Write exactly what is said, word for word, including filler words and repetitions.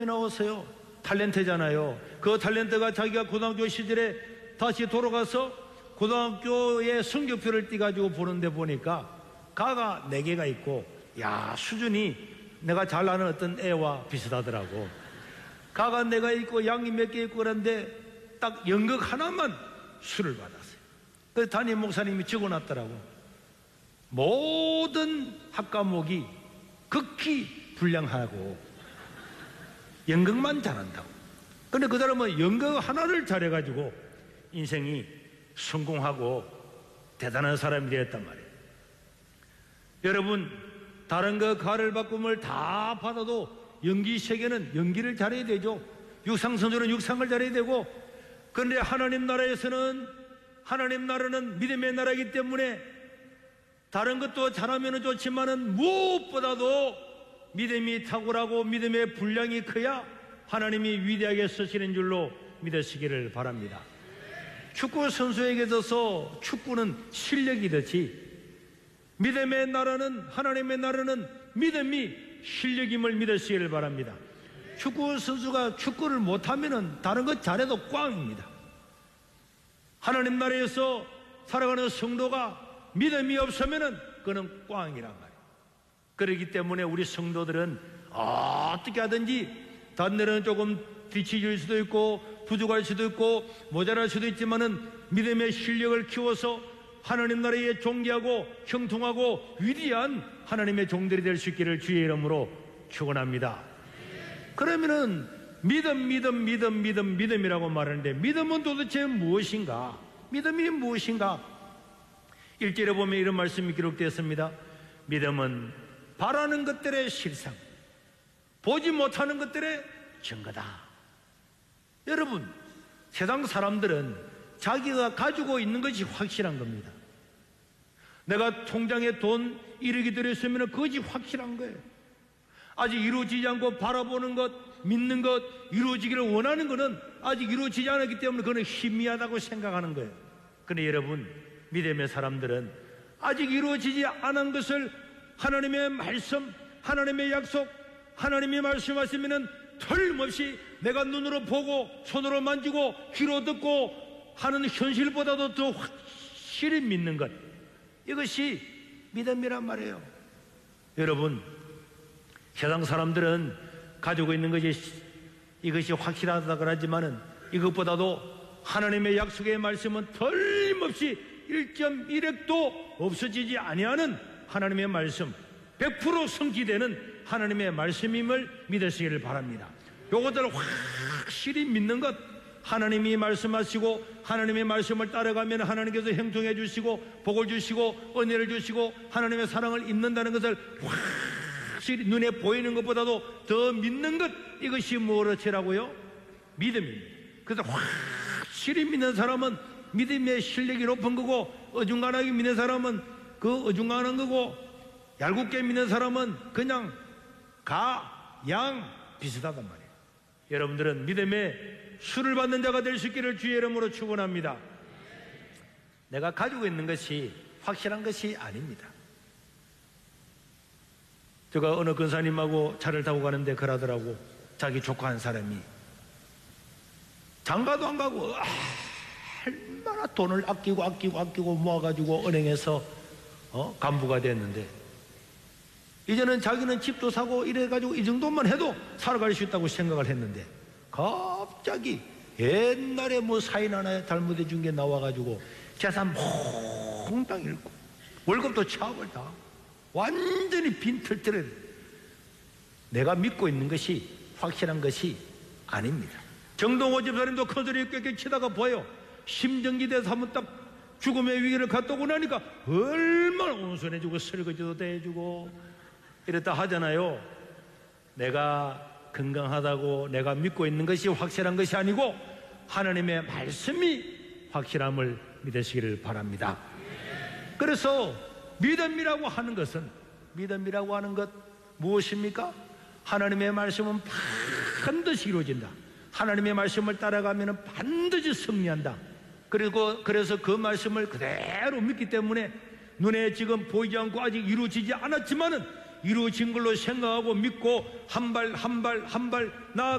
나왔어요. 탤런트잖아요. 그 탤런트가 자기가 고등학교 시절에 다시 돌아가서 고등학교에 성적표를 띄가지고 보는데 보니까 가가 네 개가 있고, 야, 수준이 내가 잘 아는 어떤 애와 비슷하더라고. 가가 네 개 있고 양이 몇 개 있고 그런데 딱 연극 하나만 수를 받았어요. 그래서 담임 목사님이 적어놨더라고. 모든 학과목이 극히 불량하고 연극만 잘한다고. 근데 그 사람은 연극 하나를 잘해가지고 인생이 성공하고 대단한 사람이 되었단 말이에요. 여러분, 다른 거 가를 바꿈을 다 받아도 연기 세계는 연기를 잘해야 되죠. 육상 선수는 육상을 잘해야 되고, 그런데 하나님 나라에서는, 하나님 나라는 믿음의 나라이기 때문에 다른 것도 잘하면 좋지만은 무엇보다도 믿음이 탁월하고 믿음의 분량이 커야 하나님이 위대하게 쓰시는 줄로 믿으시기를 바랍니다. 축구 선수에게 있어서 축구는 실력이듯이 믿음의 나라는, 하나님의 나라는 믿음이 실력임을 믿으시기를 바랍니다. 축구 선수가 축구를 못하면 다른 것 잘해도 꽝입니다. 하나님 나라에서 살아가는 성도가 믿음이 없으면 그는 꽝이란 말이에요. 그렇기 때문에 우리 성도들은 어떻게 하든지 다른 데는 조금 뒤처질 수도 있고 부족할 수도 있고 모자랄 수도 있지만은 믿음의 실력을 키워서 하나님 나라에 존귀하고 형통하고 위대한 하나님의 종들이 될 수 있기를 주의 이름으로 축원합니다. 그러면은 믿음 믿음 믿음 믿음 믿음이라고 말하는데 믿음은 도대체 무엇인가? 믿음이 무엇인가? 일 절에 보면 이런 말씀이 기록되었습니다. 믿음은 바라는 것들의 실상, 보지 못하는 것들의 증거다. 여러분, 세상 사람들은 자기가 가지고 있는 것이 확실한 겁니다. 내가 통장에 돈 일억이 들어있으면 그것이 확실한 거예요. 아직 이루어지지 않고 바라보는 것, 믿는 것, 이루어지기를 원하는 것은 아직 이루어지지 않았기 때문에 그건 희미하다고 생각하는 거예요. 그런데 여러분, 믿음의 사람들은 아직 이루어지지 않은 것을 하나님의 말씀, 하나님의 약속, 하나님이 말씀하시면 틀림없이 내가 눈으로 보고 손으로 만지고 귀로 듣고 하는 현실보다도 더 확실히 믿는 것, 이것이 믿음이란 말이에요. 여러분, 세상 사람들은 가지고 있는 것이 이것이 확실하다고 하지만은 이것보다도 하나님의 약속의 말씀은 틀림없이 일 점 일 핵도 없어지지 아니하는 하나님의 말씀, 백 퍼센트 성취되는 하나님의 말씀임을 믿으시기를 바랍니다. 요것들을 확실히 믿는 것, 하나님이 말씀하시고 하나님의 말씀을 따라가면 하나님께서 형통해 주시고 복을 주시고 은혜를 주시고 하나님의 사랑을 입는다는 것을 확실히 눈에 보이는 것보다도 더 믿는 것, 이것이 무엇이라고요? 믿음입니다. 그래서 확실히 믿는 사람은 믿음의 실력이 높은 거고, 어중간하게 믿는 사람은 그 어중간한 거고, 얄궂게 믿는 사람은 그냥 가, 양 비슷하단 말이에요. 여러분들은 믿음의 수를 받는 자가 될 수 있기를 주의 이름으로 축원합니다. 내가 가지고 있는 것이 확실한 것이 아닙니다. 제가 어느 근사님하고 차를 타고 가는데 그러더라고. 자기 조카 한 사람이 장가도 안 가고 얼마나 돈을 아끼고 아끼고 아끼고 모아가지고 은행에서 어? 간부가 됐는데 이제는 자기는 집도 사고 이래가지고 이 정도만 해도 살아갈 수 있다고 생각을 했는데 갑자기 옛날에 뭐 사인 하나 잘못해 준 게 나와가지고 재산 몽땅 잃고 월급도 차업을 다 완전히 빈털터를. 내가 믿고 있는 것이 확실한 것이 아닙니다. 정동호 집사님도 큰소리 꽥꽥 치다가 보여. 심정지대에서 한번 딱 죽음의 위기를 갔다고 나니까 얼마나 온순해지고 설거지도 대해주고 이랬다 하잖아요. 내가 건강하다고 내가 믿고 있는 것이 확실한 것이 아니고 하나님의 말씀이 확실함을 믿으시기를 바랍니다. 그래서 믿음이라고 하는 것은, 믿음이라고 하는 것 무엇입니까? 하나님의 말씀은 반드시 이루어진다. 하나님의 말씀을 따라가면 반드시 승리한다. 그리고 그래서 그 말씀을 그대로 믿기 때문에 눈에 지금 보이지 않고 아직 이루어지지 않았지만은 이루어진 걸로 생각하고 믿고 한 발 한 발 한 발 나아가